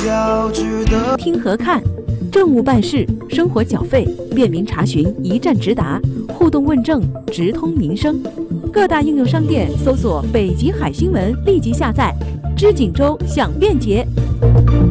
较值得。 听和看，政务办事，生活缴费，便民查询，一站直达，互动问政，直通民生。各大应用商店搜索"北极海新闻"，立即下载。知锦州享便捷。